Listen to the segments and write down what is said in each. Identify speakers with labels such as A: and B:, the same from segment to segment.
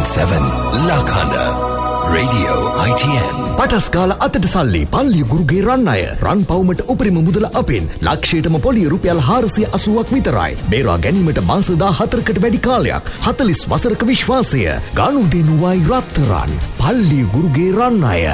A: 101.7 Lakanda Radio ITN.
B: පටස්කාල අතට සල්ලි පල්ලිය ගුරුගේ රන් අය රන් පවුමට උපරිම මුදල අපෙන් ලක්ෂයටම පොලිය රුපියල් 480ක් විතරයි. බේරා ගැනීමට මාස 14කට වැඩි කාලයක් 40 වසරක විශ්වාසය ගනුදෙනුවයි රත්තරන් පල්ලිය ගුරුගේ රන් අය.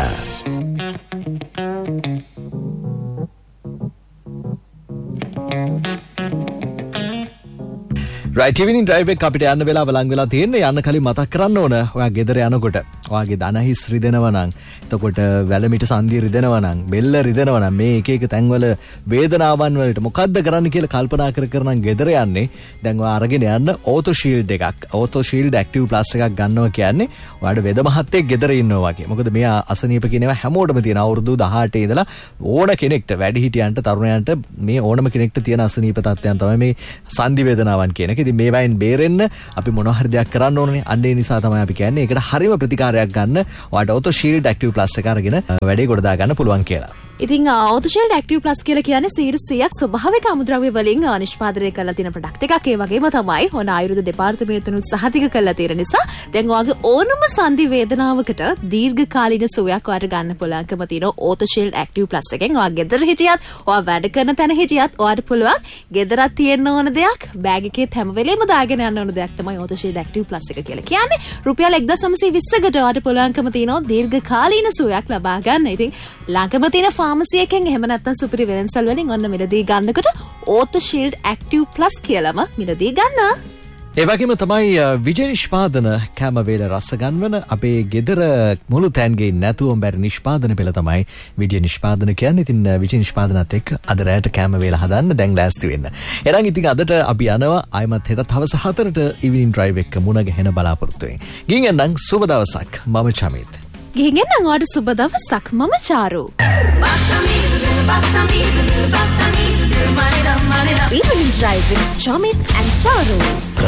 B: රයිට් ඉවිනින් ඩ්‍රයිව් එක අපිට යන්න වෙලාව ලඟ වෙලා තියෙන්නේ. යන්න කලින් මතක් කරන්න ඕන ඔයා ගෙදර යනකොට ඔයාගේ දන හිස් රිදෙනවා නම්, එතකොට වැලමිට සංදිය රිදෙනවා නම්, බෙල්ල රිදෙනවා නම්, මේ එක එක තැන්වල වේදනාවන් වලට මොකද්ද කරන්න කියලා කල්පනා කර නම් ගෙදර යන්නේ. දැන් ඔයා අරගෙන යන්න ඕතෝ ෂීල්ඩ් එකක්. ඕතෝ ෂීල්ඩ් ඇක්ටිව් ප්ලස් එකක් ගන්නවා කියන්නේ ඔයාට වෙද මහත්තයෙක් ගෙදර ඉන්නවා වගේ. මොකද මේ අසනීප කියනවා හැමෝටම තියෙන අවුරුදු 18 ඉඳලා ඕන කෙනෙක්ට, වැඩිහිටියන්ට, තරුණයන්ට මේ ඕනම කෙනෙක්ට තියෙන අසනීප තත්ත්වයන් තමයි මේ සංදි වේදනාවන් කියන එක. ඉතින් මේ වයින් බේරෙන්න අපි මොනවා හරි දෙයක් කරන්න ඕනේ. අන්න ඒ නිසා තමයි අපි කියන්නේ ඒකට හරිම ප්‍රතිකාරයක් ගන්න. ඔයාට ඕතෝ ෂීල්ඩ් ඇක්ටිව් ප්ලස් එක අරගෙන වැඩේ ගොඩ දා ගන්න පුළුවන් කියලා.
C: ඉතින් ඕතෝ ෂීල්ඩ් ඇක්ටිව් ප්ලස් කියලා කියන්නේ 100ක් ස්වභාවික අමුද්‍රව්‍ය වලින් නිෂ්පාදනය කරලා තියෙන ප්‍රොඩක්ට් එකක්. ඒ වගේම තමයි හොන ආයුර්වේද දෙපාර්තමේන්තුවෙන් සහතික කරලා තියෙන නිසා දැන් ඔයාගේ ඕනම සංදි වේදනාවකට දීර්ඝකාලීන සුවයක් ඔයාට ගන්න පුළුවන්කම තියෙන ඕතෝ ෂීල්ඩ් ඇක්ටිව් ප්ලස් එකෙන් ඔයා ගෙදර හිටියත්, ඔයා වැඩ කරන තැන හිටියත් ඔයාට පුළුවන් ගෙදරත් තියෙන්න ඕන දෙයක් බෑග් එකේ හැම වෙලේම දාගෙන යන්න ඕන දෙයක් තමයි ඕතෝ ෂීල්ඩ් ඇක්ටිව් ප්ලස් එක කියලා කියන්නේ. රුපියල් 1920කට ඔයාට පුළුවන්කම තියෙනවා දීර්ඝකාලීන සුවයක් ලබා ගන්න. ඉතින් ළඟම තියෙන ෆාමසි එකෙන් එහෙම නැත්නම් සුපිරි වෙනසල් වලින් ඔන්න මිලදී ගන්නකොට ඕතෝ ෂීල්ඩ් ඇක්ටිව් ප්ලස් කියලාම මිලදී ගන්න.
B: ඒ වගේම තමයි විජය නිෂ්පාදන කැම වේල රස ගන්වන අපේ ගෙදර මුළු තැන්ගේ නැතුවම බැරි නිෂ්පාදන පෙළ තමයි විජය නිෂ්පාදන කියන්නේ. ඉතින් විජය නිෂ්පාදනත් එක්ක අද රැයට කැම වේල හදන්න දැන් ලෑස්ති වෙන්න. එහෙනම් ඉතින් අදට අපි යනවා ආයමත් හෙට හවස 4ට ඉවිනින් ඩ්‍රයිව් එක මුණ ගැහෙන බලාපොරොත්තු වෙමින්. ගිහින් එන්නම් සුබ දවසක්. මම චමිත්.
C: ගිහින් එන්නම් ඔයාට සුබ දවසක්. මම චාරු. Evening Drive with Chamit and Charu.